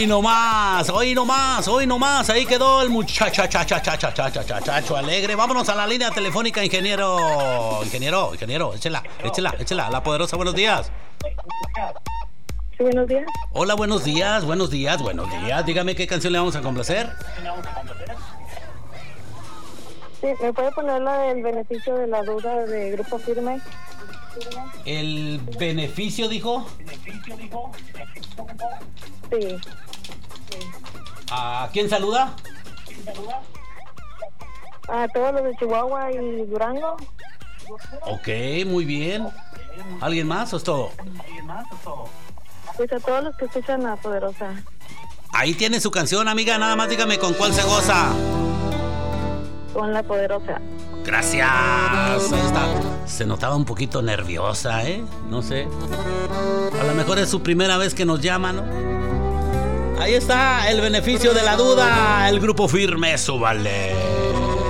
Hoy nomás. Ahí quedó el muchacho alegre. Vámonos a la línea telefónica, ingeniero. Échela. La poderosa, buenos días. Sí, buenos días. Hola, buenos días. Dígame qué canción le vamos a complacer. Sí, ¿me puede poner la del beneficio de la duda de Grupo Firme? ¿El beneficio, dijo? Sí. ¿A quién saluda? A todos los de Chihuahua y Durango. Ok, muy bien. ¿Alguien más o es todo? Pues a todos los que escuchan La Poderosa. Ahí tiene su canción, amiga. Nada más dígame con cuál se goza. Con La Poderosa. Gracias. Ahí está. Se notaba un poquito nerviosa, ¿eh? No sé. A lo mejor es su primera vez que nos llama, ¿no? Ahí está el beneficio de la duda. El Grupo Firme, súbale.